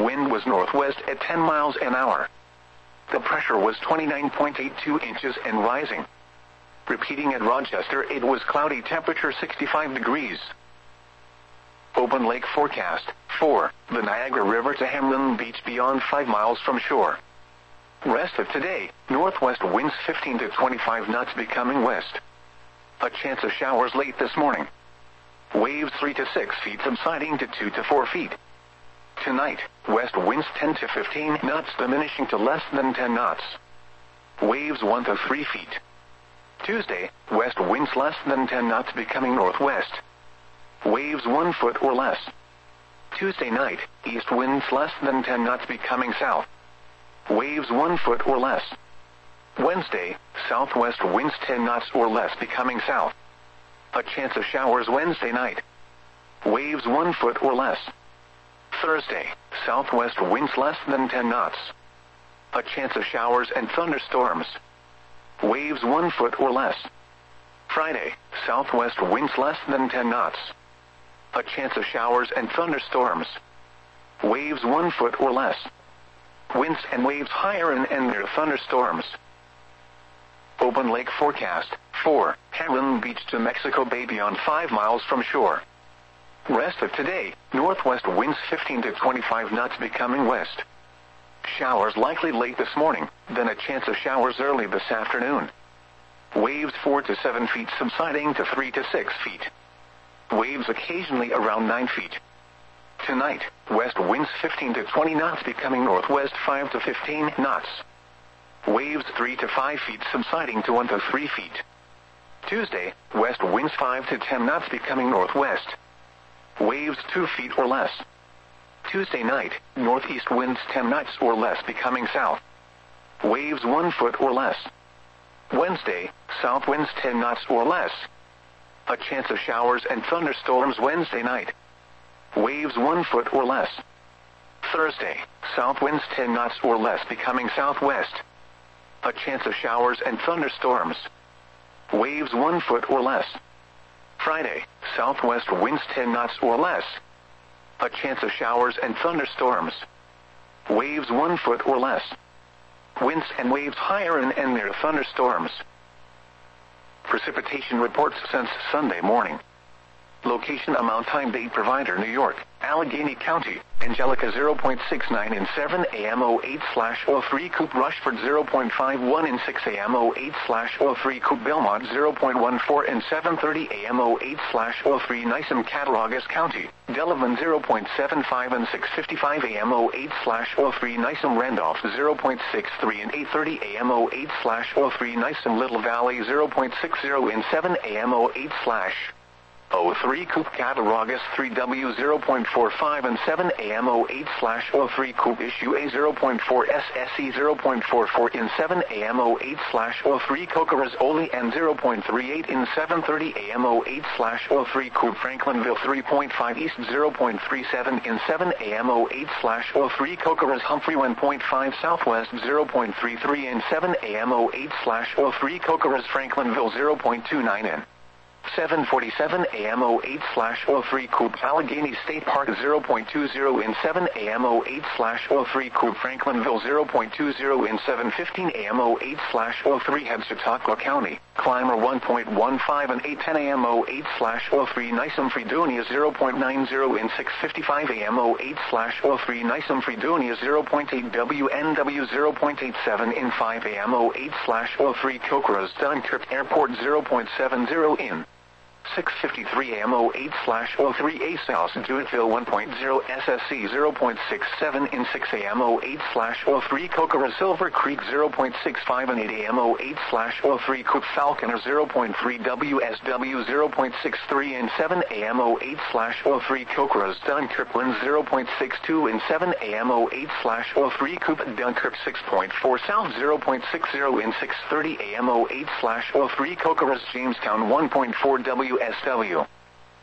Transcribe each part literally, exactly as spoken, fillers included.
wind was northwest at ten miles an hour. The pressure was twenty-nine point eight two inches and rising. Repeating at Rochester, it was cloudy, temperature sixty-five degrees. Open lake forecast. four. The Niagara River to Hamlin Beach beyond five miles from shore. Rest of today, northwest winds fifteen to twenty-five knots becoming west. A chance of showers late this morning. Waves three to six feet subsiding to two to four feet. Tonight, west winds ten to fifteen knots diminishing to less than ten knots. Waves one to three feet. Tuesday, west winds less than ten knots becoming northwest. Waves one foot or less. Tuesday night, east winds less than ten knots becoming south. Waves one foot or less. Wednesday, southwest winds ten knots or less becoming south. A chance of showers Wednesday night. Waves one foot or less. Thursday, southwest winds less than ten knots. A chance of showers and thunderstorms. Waves one foot or less. Friday, southwest winds less than ten knots. A chance of showers and thunderstorms. Waves one foot or less. Winds and waves higher and, and near thunderstorms. Open lake forecast. four. Hamlin Beach to Mexico Bay beyond five miles from shore. Rest of today, northwest winds fifteen to twenty-five knots becoming west. Showers likely late this morning, then a chance of showers early this afternoon. Waves four to seven feet subsiding to three to six feet. Waves occasionally around nine feet. Tonight, west winds fifteen to twenty knots becoming northwest five to fifteen knots. Waves three to five feet subsiding to one to three feet. Tuesday, west winds five to ten knots becoming northwest. Waves two feet or less. Tuesday night, northeast winds ten knots or less becoming south. Waves one foot or less. Wednesday, south winds ten knots or less. A chance of showers and thunderstorms Wednesday night. Waves one foot or less. Thursday, south winds ten knots or less becoming southwest. A chance of showers and thunderstorms. Waves one foot or less. Friday, southwest winds ten knots or less. A chance of showers and thunderstorms. Waves one foot or less. Winds and waves higher and, and near thunderstorms. Precipitation reports since Sunday morning. Location, amount, time, date, provider, New York, Allegheny County, Angelica zero point six nine in seven A M oh eight slash oh three Coop, Rushford zero point five one in six A M oh eight slash oh three Coop, Belmont zero point one four in seven thirty A M oh eight slash oh three Nysom, Cattaraugus County, Delavan zero point seven five and six fifty-five A M oh eight slash oh three Nysom, Randolph zero point six three and eight thirty A M oh eight slash oh three Nysom, Little Valley zero point six zero in seven A M oh eight slash oh three Coop, Cattaraugus three W zero point four five and seven A M oh eight slash oh three Coop, Issue A zero point four S S E zero point four four in seven A M oh eight slash oh three Cocoras Oli and zero point three eight in seven thirty A M oh eight slash oh three Coop, Franklinville three point five East zero point three seven in seven A M oh eight slash oh three Cocoras Humphrey one point five Southwest zero point three three in seven A M oh eight slash oh three Cocoras Franklinville zero point two nine in seven forty-seven A M oh eight slash oh three Coop, Allegheny State Park zero point two zero in seven A M oh eight slash oh three Coop, Franklinville zero point two zero in seven fifteen A M oh eight slash oh three Head, Chautauqua County, Clymer one point one five and eight ten A M oh eight slash oh three Nysom, Fredonia zero point nine zero in six fifty-five A M oh eight slash oh three Nysom, Fredonia zero point eight W N W zero point eight seven in five A M oh eight slash oh three Cocoras, Dunkirk Airport zero point seven zero in six fifty-three A M oh eight slash oh three A South, Jewettville one point zero S S C zero point six seven in six A M oh eight slash oh three Cocoras, Silver Creek zero point six five and eight A M oh eight slash oh three Coop, Falconer zero point three W S W zero point six three in seven A M oh eight slash oh three Cocoras, Dunkirk Lynn zero point six two in seven A M oh eight slash oh three Coop, Dunkirk six point four South zero point six zero in six thirty A M oh eight slash oh three Cocoras, Jamestown one point four W S W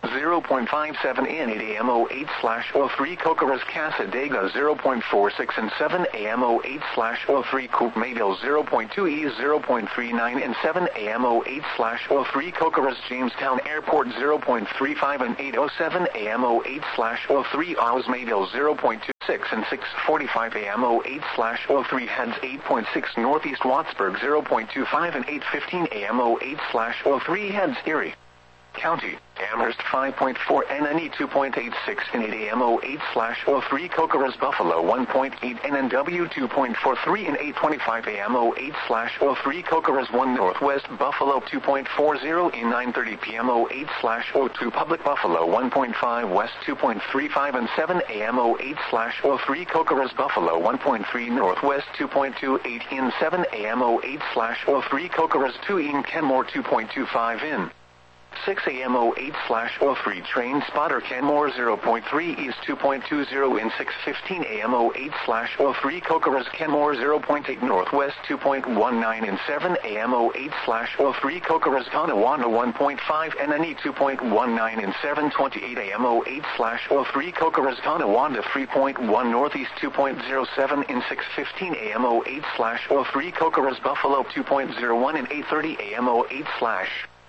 zero point five seven in eight A M oh eight slash oh three Cocorus Casadega zero point four six and seven A M oh eight slash oh three Coupe Mayville zero point two E zero point three nine and seven A M oh eight slash oh three Cocorus Jamestown Airport zero point three five and eight oh seven A M oh eight slash oh three Oz Mayville zero point two six and six forty-five A M oh eight slash oh three Heads eight point six Northeast Wattsburg zero point two five and eight fifteen A M oh eight slash oh three Heads Erie County, Amherst five point four N N E two point eight six and eight A M oh eight slash oh three Cocorus Buffalo one point eight N N W two point four three and eight twenty-five A M oh eight slash oh three Cocorus one Northwest Buffalo two point four zero in nine thirty P M oh eight slash oh two Public Buffalo one point five West two point three five and seven A M oh eight slash oh three Cocorus Buffalo one point three Northwest two point two eight in seven A M oh eight slash oh three Cocorus two in Kenmore two point two five in six A M oh eight slash oh three Train Spotter Kenmore zero point three East two point two zero in six fifteen A M oh eight slash oh three Cocorus Kenmore zero point eight Northwest two point one nine in seven A M oh eight slash oh three Cocorus Tonawanda one point five N N E two point one nine in seven twenty-eight A M oh eight slash oh three Cocorus Tonawanda three point one Northeast two point zero seven in six fifteen A M oh eight slash oh three Cocorus Buffalo two point zero one in eight thirty A M oh eight slash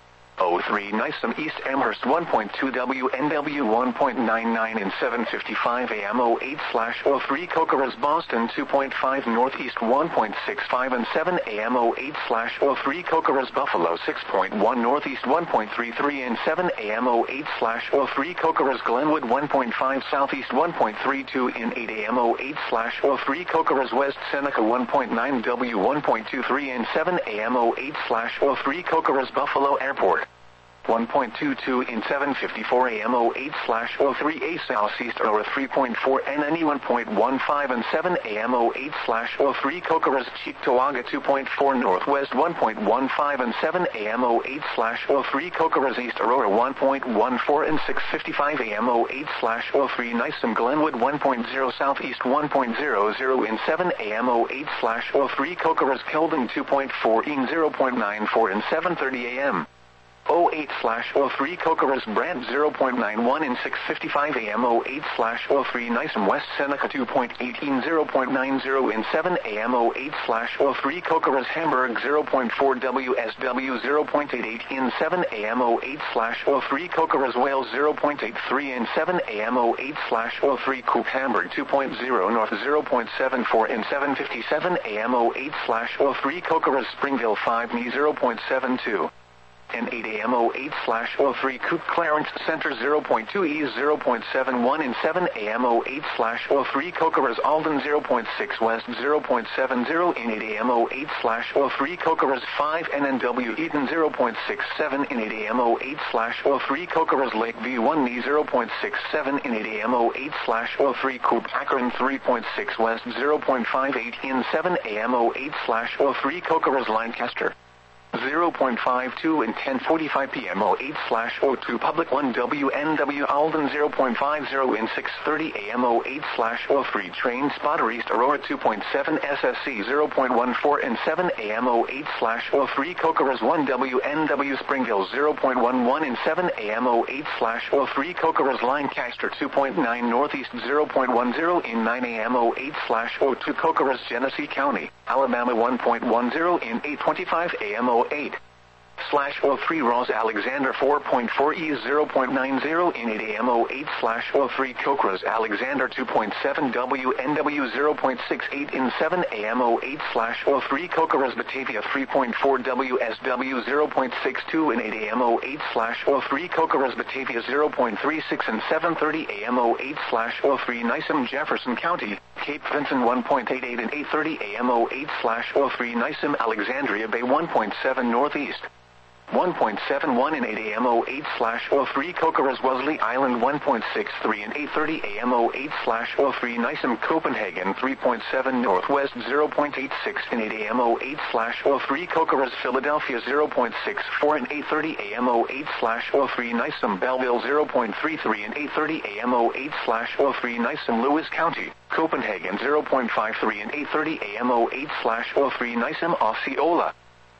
oh three Nysum East Amherst one point two W N W one point nine nine in seven fifty-five A M oh eight slash oh three Cocorus Boston two point five Northeast one point six five and seven A M oh eight slash oh three Cocorus Buffalo six point one Northeast one point three three and seven A M oh eight slash oh three Cocorus Glenwood one point five Southeast one point three two in eight A M oh eight slash oh three Cocorus West Seneca one point nine W one point two three and seven A M oh eight slash oh three Cocorus Buffalo Airport one point two two in seven fifty-four A M oh eight slash oh three A Southeast Aurora three point four N N E one point one five and seven A M oh eight slash oh three Cocorus Cheektowaga two point four Northwest one point one five and seven A M oh eight slash oh three Cocorus East Aurora one point one four and six fifty-five A M oh eight slash oh three Nysum Glenwood one point zero Southeast one point zero zero in seven A M oh eight slash oh three Cocorus Keldon two point four in zero point nine four and seven thirty A M oh eight slash oh three Cocorus Brant zero point nine one in six fifty-five A M oh eight slash oh three Nysum West Seneca two point eight in zero point nine zero in seven A M oh eight slash oh three Cocorus Hamburg zero point four W S W zero point eight eight in seven A M oh eight slash oh three Cocorus Wales zero point eight three in seven A M oh eight slash oh three Coupe Hamburg two point zero North zero point seven four in seven fifty-seven A M oh eight slash oh three Cocorus Springville five N E zero point seven two and eight A M oh eight slash oh three Coupe Clarence Center zero point two E zero point seven one in seven A M oh eight slash oh three Cocorus Alden zero point six West zero point seven zero in eight A M oh eight slash oh three Cocorus five N N W Eden zero point six seven in eight A M oh eight slash oh three Cocorus Lakeview one N E zero point six seven in eight A M oh eight slash oh three Coupe Akron three point six West zero point five eight in seven A M oh eight slash oh three Cocorus Lancaster zero point five two and ten forty-five P M oh eight slash oh two Public one W N W Alden zero point five zero in six thirty A M oh eight slash oh three Train Spotter East Aurora two point seven S S C zero point one four and seven A M oh eight slash oh three Cocorus one W N W Springville zero point one one and seven A M oh eight slash oh three Cocorus Lancaster two point nine Northeast zero point one zero in nine A M oh eight slash oh two Cocorus Genesee County, Alabama one point one zero in eight twenty-five A M oh eight slash oh three Ross Alexander four point four E zero point nine zero in eight A M oh eight slash oh three Cocorus Alexander two point seven W N W zero point six eight in seven A M oh eight slash oh three Cocorus Batavia three point four W S W zero point six two in eight A M oh eight slash oh three Cocorus Batavia zero point three six and seven thirty A M oh eight slash oh three Nysum Jefferson County, Cape Vincent one point eight eight and eight thirty A M oh eight slash oh three Nysum Alexandria Bay one point seven Northeast one point seven one in eight A M oh eight slash oh three Cocorus Wellesley Island one point six three and eight thirty A M oh eight slash oh three Nysum Copenhagen three point seven Northwest zero point eight six in eight A M oh eight slash oh three Cocorus Philadelphia zero point six four and eight thirty A M oh eight slash oh three Nysum Belleville zero point three three and eight thirty A M oh eight slash oh three Nysum Lewis County, Copenhagen zero point five three and eight thirty A M oh eight slash oh three Nysum Osceola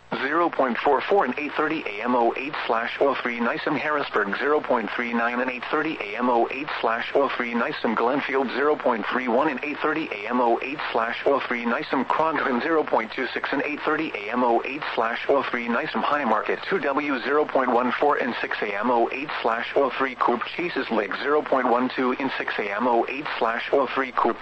zero point four four and eight thirty A M oh eight slash oh three Nysom Harrisburg zero point three nine and eight thirty A M oh eight slash oh three Nysom Glenfield zero point three one and eight thirty A M oh eight slash oh three Nysom Croghan zero point two six and eight thirty A M oh eight slash oh three Nysom Highmarket two W zero point one four and six A M oh eight slash oh three Coop Chases Lake zero point one two and six A M oh eight slash oh three Coop